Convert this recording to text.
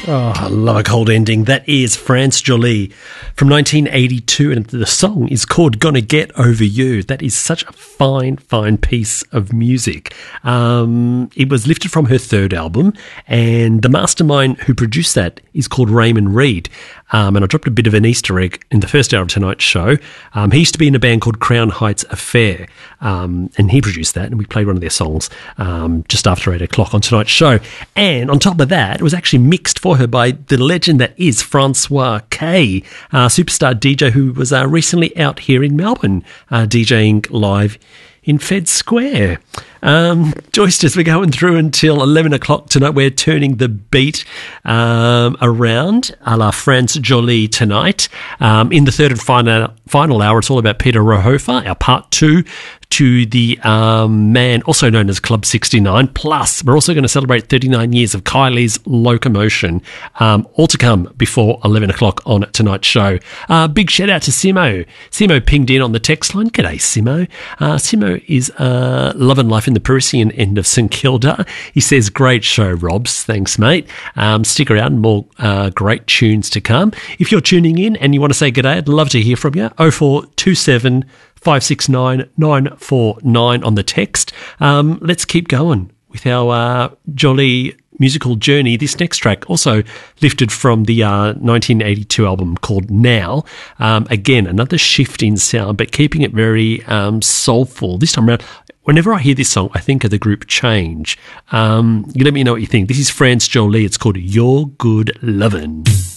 Oh, I love a cold ending. That is France Jolie from 1982, and the song is called Gonna Get Over You. That is such a fine, fine piece of music. It was lifted from her third album, and the mastermind who produced that is called Raymond Reed. And I dropped a bit of an Easter egg in the first hour of tonight's show. He used to be in a band called Crown Heights Affair, and he produced that, and we played one of their songs just after 8 o'clock on tonight's show. And on top of that, it was actually mixed for her by the legend that is Francois K, superstar DJ who was recently out here in Melbourne, DJing live in Fed Square. Joysters, we're going through until 11 o'clock tonight. We're turning the beat around a la France Jolie tonight. In the third and final hour, it's all about Peter Rohofer, our part two to the man also known as Club 69. Plus, we're also going to celebrate 39 years of Kylie's Locomotion. All to come before 11 o'clock on tonight's show. Big shout out to Simo. Simo pinged in on the text line. G'day, Simo. Simo is loving life in the Parisian end of St Kilda. He says, great show, Robs. Thanks, mate. Stick around, more great tunes to come. If you're tuning in and you want to say g'day, I'd love to hear from you. 0427 569 949 on the text. Let's keep going with our Jolie musical journey. This next track also lifted from the 1982 album called Now. Again, another shift in sound, but keeping it very soulful. This time around, whenever I hear this song, I think of the group Change. You let me know what you think. This is France Jolie. It's called Your Good Lovin'.